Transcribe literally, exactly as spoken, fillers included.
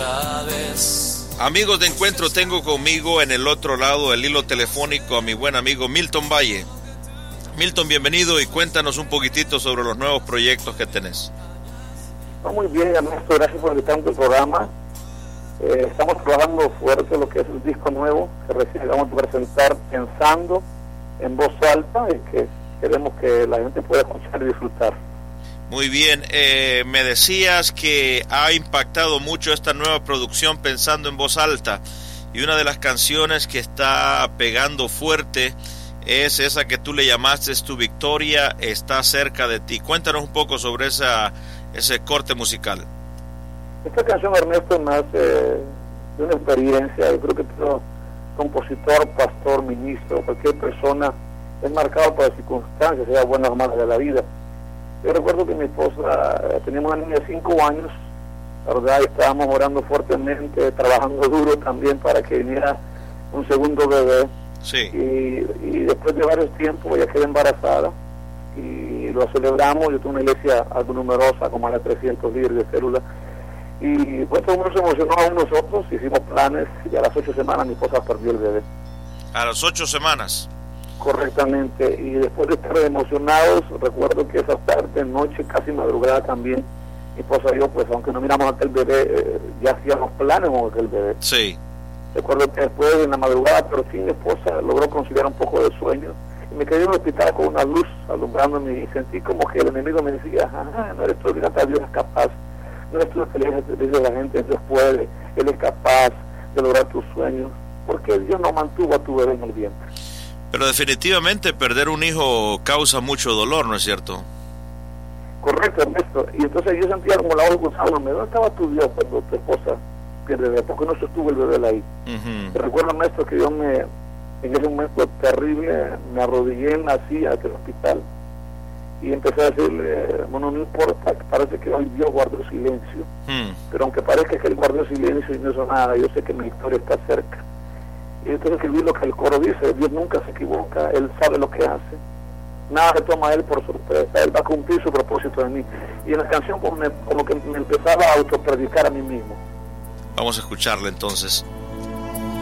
verdades. Amigos de Encuentro, tengo conmigo en el otro lado del hilo telefónico a mi buen amigo Milton Valle. Milton, bienvenido y cuéntanos un poquitito sobre los nuevos proyectos que tenés. Muy bien, Ernesto, gracias por invitarme al programa. Eh, estamos trabajando fuerte lo que es el disco nuevo que recién vamos a presentar, Pensando, en voz alta, y que queremos que la gente pueda escuchar y disfrutar. Muy bien, eh, me decías que ha impactado mucho esta nueva producción Pensando en voz alta, y una de las canciones que está pegando fuerte es esa que tú le llamaste Tu Victoria está cerca de ti. Cuéntanos un poco sobre esa ese corte musical. Esta canción, Ernesto, nace de una experiencia. Yo creo que todo compositor, pastor, ministro, cualquier persona es marcado por las circunstancias, sea buenas o malas de la vida. Yo recuerdo que mi esposa, teníamos una niña de cinco años, la verdad, y estábamos orando fuertemente, trabajando duro también para que viniera un segundo bebé. Sí. Y, y después de varios tiempos ella quedó embarazada y lo celebramos. Yo tengo una iglesia algo numerosa, como a las trescientos líderes de célula, y pues todo el mundo se emocionó, aún nosotros hicimos planes, y a las ocho semanas mi esposa perdió el bebé. A las ocho semanas. Correctamente, y después de estar emocionados, recuerdo que esa tarde, noche, casi madrugada también, mi esposa y yo, pues aunque no miramos a aquel bebé, eh, ya hacíamos planes con aquel bebé. Sí. Recuerdo que después en la madrugada, pero sí, mi esposa logró conciliar un poco de sueño, y me quedé en el hospital con una luz alumbrándome, y sentí como que el enemigo me decía, ah, no eres tú, Dios es capaz, no eres tú el que le dice a la gente, Dios puede, Él es capaz de lograr tus sueños, porque Dios no mantuvo a tu bebé en el vientre. Pero definitivamente perder un hijo causa mucho dolor, ¿no es cierto? Correcto, Ernesto. Y entonces yo sentía como la voz gusándome, ¿dónde estaba tu Dios cuando tu esposa pierde el bebé? ¿Por qué no sostuvo el bebé ahí? Uh-huh. Te recuerdo, Ernesto, que yo me, en ese momento terrible, me arrodillé en la silla del hospital y empecé a decirle, bueno, no importa, parece que hoy Dios guardó silencio, uh-huh. pero aunque parezca que Él guardó silencio y no hizo nada, yo sé que mi victoria está cerca. Y entonces escribí lo que el coro dice, Dios nunca se equivoca, Él sabe lo que hace, nada se toma a Él por sorpresa, Él va a cumplir su propósito en mí. Y en la canción como, me, como que me empezaba a autopredicar a mí mismo. Vamos a escucharla entonces.